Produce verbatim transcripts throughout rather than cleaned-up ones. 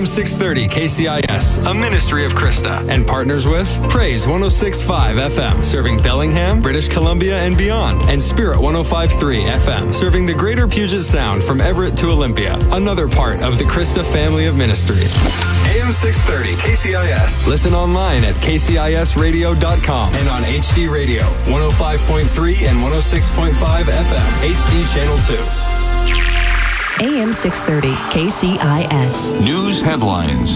M six thirty K C I S, a ministry of Krista, and partners with Praise one oh six point five F M, serving Bellingham, British Columbia, and beyond, and Spirit one oh five point three F M, serving the greater Puget Sound from Everett to Olympia, another part of the Krista family of ministries. A M six thirty K C I S. Listen online at k c i s radio dot com and on H D Radio, one oh five point three and one oh six point five F M, H D Channel two. A M six thirty K C I S. News headlines.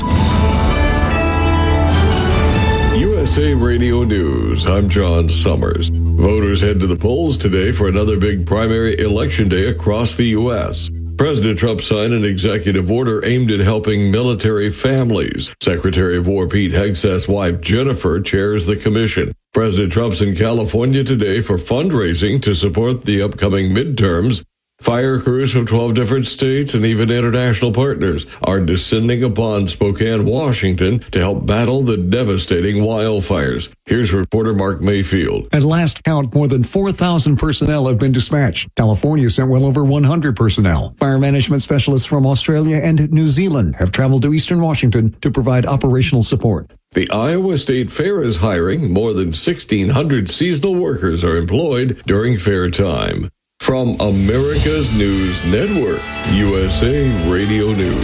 U S A Radio News. I'm John Summers. Voters head to the polls today for another big primary election day across the U S President Trump signed an executive order aimed at helping military families. Secretary of War Pete Hegseth's wife, Jennifer, chairs the commission. President Trump's in California today for fundraising to support the upcoming midterms. Fire crews from twelve different states and even international partners are descending upon Spokane, Washington to help battle the devastating wildfires. Here's reporter Mark Mayfield. At last count, more than four thousand personnel have been dispatched. California sent well over one hundred personnel. Fire management specialists from Australia and New Zealand have traveled to eastern Washington to provide operational support. The Iowa State Fair is hiring. More than sixteen hundred seasonal workers are employed during fair time. From America's News Network, U S A Radio News.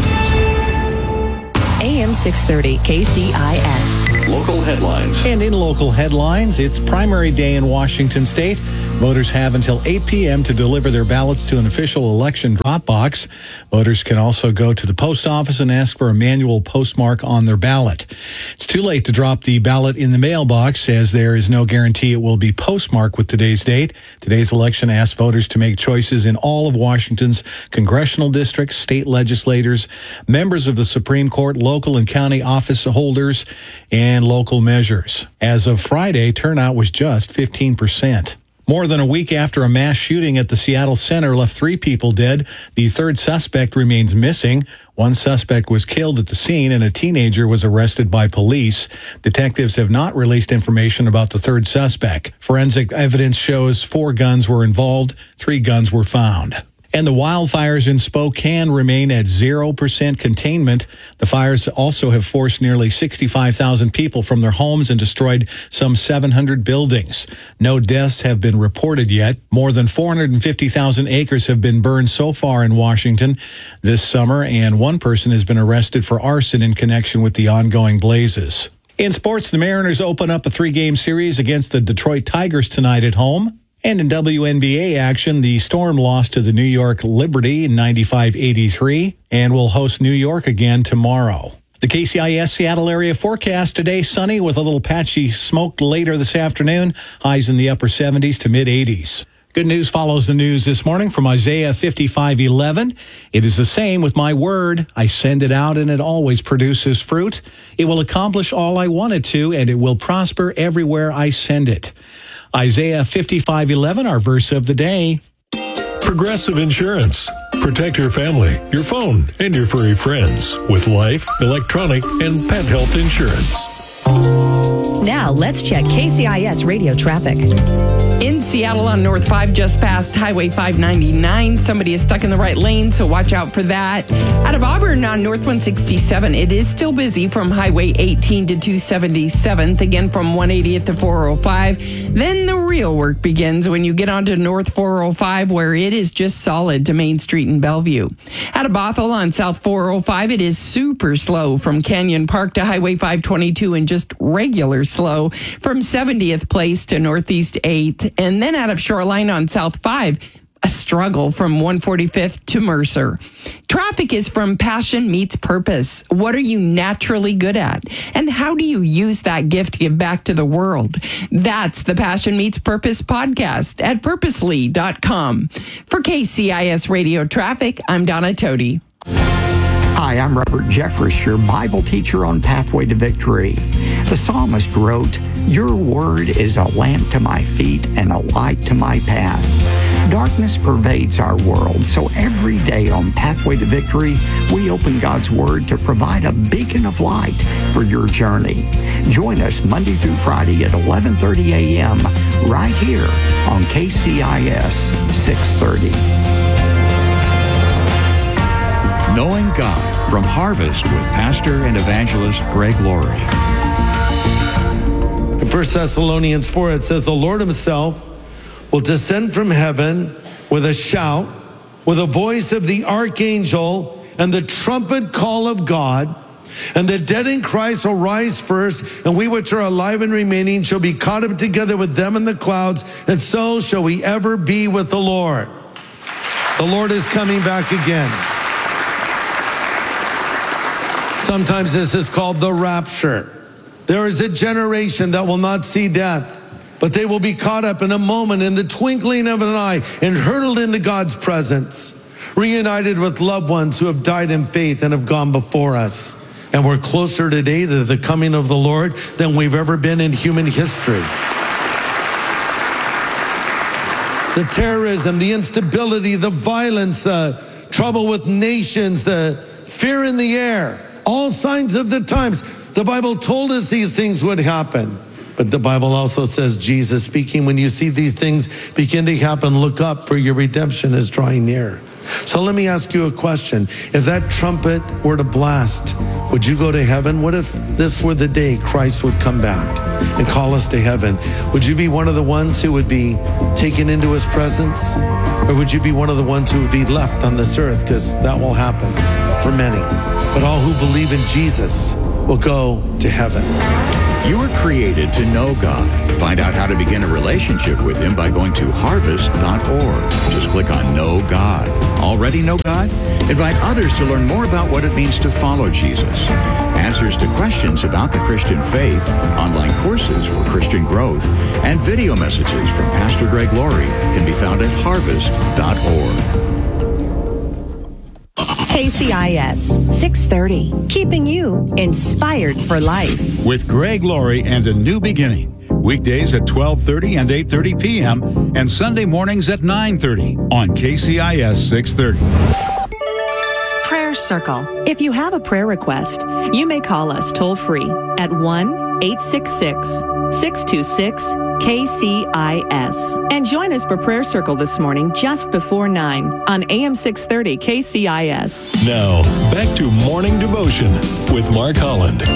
A M six thirty K C I S. Local headlines. And in local headlines, it's primary day in Washington State. Voters have until eight p.m. to deliver their ballots to an official election drop box. Voters can also go to the post office and ask for a manual postmark on their ballot. It's too late to drop the ballot in the mailbox, as there is no guarantee it will be postmarked with today's date. Today's election asks voters to make choices in all of Washington's congressional districts, state legislators, members of the Supreme Court, local and county office holders, and local measures. As of Friday, turnout was just fifteen percent. More than a week after a mass shooting at the Seattle Center left three people dead, the third suspect remains missing. One suspect was killed at the scene, and a teenager was arrested by police. Detectives have not released information about the third suspect. Forensic evidence shows four guns were involved. Three guns were found. And the wildfires in Spokane remain at zero percent containment. The fires also have forced nearly sixty-five thousand people from their homes and destroyed some seven hundred buildings. No deaths have been reported yet. More than four hundred fifty thousand acres have been burned so far in Washington this summer, and one person has been arrested for arson in connection with the ongoing blazes. In sports, the Mariners open up a three-game series against the Detroit Tigers tonight at home. And in W N B A action, the Storm lost to the New York Liberty in ninety-five eighty-three and will host New York again tomorrow. The K C I S Seattle area forecast today, sunny with a little patchy smoke later this afternoon. Highs in the upper seventies to mid-eighties. Good news follows the news this morning from Isaiah fifty-five eleven. It is the same with my word. I send it out and it always produces fruit. It will accomplish all I want it to, and it will prosper everywhere I send it. Isaiah fifty-five eleven, our verse of the day. Progressive Insurance. Protect your family, your phone, and your furry friends with life, electronic, and pet health insurance. Now let's check K C I S radio traffic. In Seattle on North five, just past Highway five ninety-nine. Somebody is stuck in the right lane, so watch out for that. Out of Auburn on North one sixty-seven, it is still busy from Highway eighteen to two seventy-seventh. Again, from one eightieth to four oh five. Then the real work begins when you get onto North four oh five, where it is just solid to Main Street in Bellevue. Out of Bothell on South four oh five, it is super slow from Canyon Park to Highway five twenty-two and just regular slow from seventieth Place to Northeast eighth. And then out of Shoreline on South five, a struggle from one forty-fifth to Mercer. Traffic is from Passion Meets Purpose. What are you naturally good at? And how do you use that gift to give back to the world? That's the Passion Meets Purpose podcast at purposely dot com. For K C I S Radio Traffic, I'm Donna Toti. Hi, I'm Robert Jeffress, your Bible teacher on Pathway to Victory. The psalmist wrote, "Your word is a lamp to my feet and a light to my path." Darkness pervades our world, so every day on Pathway to Victory, we open God's Word to provide a beacon of light for your journey. Join us Monday through Friday at eleven thirty a.m. right here on K C I S six thirty. Knowing God from Harvest with Pastor and Evangelist Greg Laurie. In First Thessalonians four, it says, the Lord himself will descend from heaven with a shout, with a voice of the archangel and the trumpet call of God. And the dead in Christ will rise first, and we which are alive and remaining shall be caught up together with them in the clouds, and so shall we ever be with the Lord. The Lord is coming back again. Sometimes this is called the rapture. There is a generation that will not see death, but they will be caught up in a moment, in the twinkling of an eye, and hurtled into God's presence, reunited with loved ones who have died in faith and have gone before us. And we're closer today to the coming of the Lord than we've ever been in human history. The terrorism, the instability, the violence, the trouble with nations, the fear in the air, all signs of the times. The Bible told us these things would happen. But the Bible also says, Jesus speaking, when you see these things begin to happen, look up, for your redemption is drawing near. So let me ask you a question. If that trumpet were to blast, would you go to heaven? What if this were the day Christ would come back and call us to heaven? Would you be one of the ones who would be taken into his presence? Or would you be one of the ones who would be left on this earth? Because that will happen for many. But all who believe in Jesus will go to heaven. You were created to know God. Find out how to begin a relationship with him by going to harvest dot org. Just click on Know God. Already know God? Invite others to learn more about what it means to follow Jesus. Answers to questions about the Christian faith, online courses for Christian growth, and video messages from Pastor Greg Laurie can be found at harvest dot org. K C I S six thirty, keeping you inspired for life. With Greg Laurie and A New Beginning. Weekdays at twelve thirty and eight thirty p.m. and Sunday mornings at nine thirty on K C I S six thirty. Prayer Circle. If you have a prayer request, you may call us toll free at one eight six six, six two six, K C I S. And join us for Prayer Circle this morning just before nine on A M six thirty K C I S. Now, back to Morning Devotion with Mark Holland.